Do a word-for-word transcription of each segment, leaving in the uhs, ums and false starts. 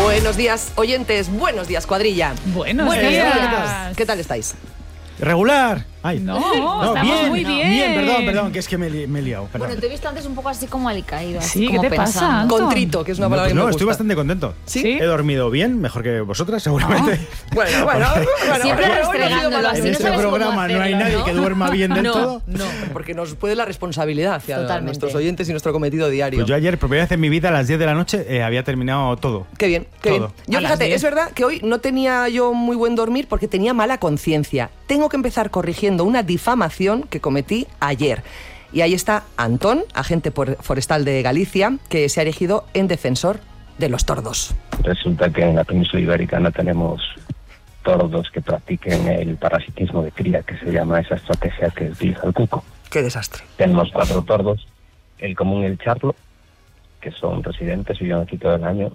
Buenos días, oyentes. Buenos días, cuadrilla. Buenos, Buenos días. días. ¿Qué tal estáis? Regular. Ay. No, no, estamos bien, muy bien. Bien, perdón, perdón, que es que me, li- me he liado. Perdón. Bueno, te he visto antes un poco así como alicaído. Así Sí, como ¿qué te pasa, pensando. Anton? Contrito, que es una No, palabra pues que me no, gusta. estoy bastante contento. ¿Sí? He dormido bien, mejor que vosotras, seguramente. Bueno, bueno, bueno. Siempre bueno, bueno, restregándolo, bueno, así En no este sabes cómo programa no hay hacerlo, nadie ¿no? que duerma bien del No, todo. no. Porque nos puede la responsabilidad hacia Totalmente. nuestros oyentes y nuestro cometido diario. Pues yo ayer, por primera vez en mi vida, a las diez de la noche, eh, había terminado todo. Qué bien, qué Todo. bien. Yo A las fíjate, diez. es verdad que hoy no tenía yo muy buen dormir porque tenía mala conciencia. Tengo que empezar corrigiendo una difamación que cometí ayer. Y ahí está Antón, agente por- forestal de Galicia, que se ha erigido en defensor de los tordos. Resulta que en la península ibérica no tenemos tordos que practiquen el parasitismo de cría, que se llama esa estrategia que utiliza el cuco. Qué desastre. Tenemos cuatro tordos, el común y el charlo, que son residentes, viven aquí todo el año,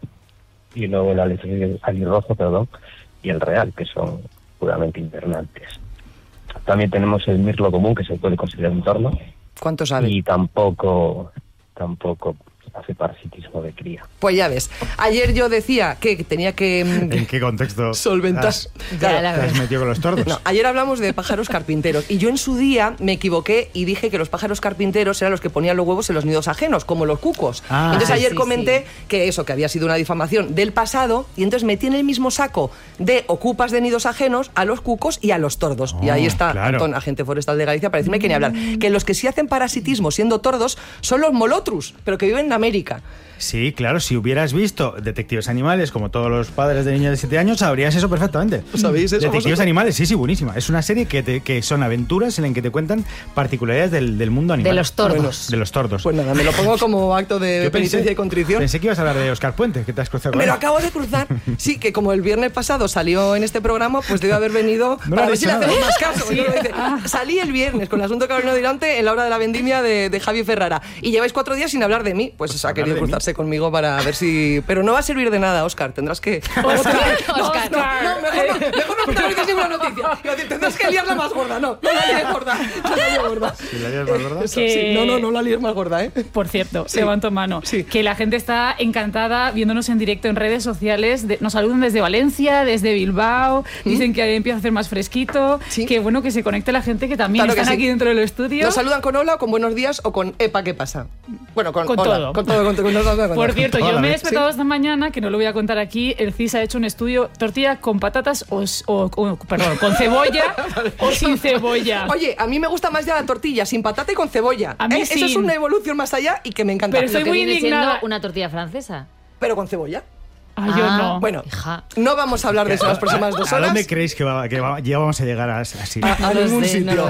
y luego el ali- alirrojo, perdón, y el real, que son puramente invernantes. También tenemos el mirlo común, que se puede considerar un tordo, ¿Cuánto sabe? y tampoco, tampoco hace parasitismo de cría. Pues ya ves. Ayer yo decía que tenía que mm, ¿En qué contexto solventar. has- Claro. Ya, la te has verdad. metido con los tordos? No, ayer hablamos de pájaros carpinteros y yo en su día me equivoqué y dije que los pájaros carpinteros eran los que ponían los huevos en los nidos ajenos, como los cucos. Ah. entonces ayer Sí, comenté sí. que eso, que había sido una difamación del pasado y entonces metí en el mismo saco de ocupas de nidos ajenos a los cucos y a los tordos. y Oh, ahí está claro. Antón, agente forestal de Galicia, para decirme que ni hablar. Que los que sí hacen parasitismo siendo tordos son los molotrus, pero que viven en América. Sí, claro, si hubieras visto Detectives Animales, como todos los padres de niños de siete años, sabrías eso perfectamente. ¿Sabéis eso Detectives vosotros? Animales, sí, sí, buenísima. Es una serie que, te- que son aventuras en las que te cuentan particularidades del, del mundo animal. De los tordos. Bueno, De los tordos. Pues nada, me lo pongo como acto de Yo penitencia y contrición. Pensé que ibas a hablar de Oscar Puente, que te has cruzado con Me lo él. acabo de cruzar. Sí, que como el viernes pasado salió en este programa, pues debe haber venido No le para ha ver si dicho le nada. hacemos más caso. Yo lo dice, salí el viernes con el asunto Carolina Dirante en la hora de la vendimia de, de Javi Ferrara. Y lleváis cuatro días sin hablar de mí. Pues, Pues ha hablar querido de mí. cruzarse conmigo para ver si... Pero no va a servir de nada, Óscar. Tendrás que... Oscar, No, Oscar. no, no, mejor no, mejor no protagonices ninguna noticia. Iba a decir, tendrás que liarla más gorda. No, no la líes gorda. No la líes gorda. ¿Y la lías más gorda? Eso, Que- sí. No, no, no la líes más gorda, ¿eh? Por cierto, Sí. levanto mano. Sí. Que la gente está encantada viéndonos en directo en redes sociales. De- nos saludan desde Valencia, desde Bilbao. Dicen que empieza a hacer más fresquito. Sí. Que bueno que se conecte la gente que también Claro que están sí. aquí dentro del estudio. ¿Nos saludan con hola o con buenos días o con epa, qué pasa? Bueno, con, Con hola, todo. Con todo, con todo. Con todo, con Por todo. cierto, Toda yo la me he vez. despertado Sí. esta mañana, que no lo voy a contar aquí. El C I S ha hecho un estudio: tortilla con patatas o, s- o- o- perdón, con cebolla o sin cebolla. Oye, a mí me gusta más ya la tortilla, sin patata y con cebolla. A mí ¿eh? Eso es sin. una evolución más allá y que me encanta. Pero Lo estoy que muy viene indignada. siendo una tortilla francesa. Pero con cebolla. Ah, yo Ah, no. Bueno, Hija. no vamos a hablar de eso las próximas dos ¿A horas. dónde creéis que, va- que va- ya vamos a llegar a- así? A, a No lo ningún sé, no sitio. lo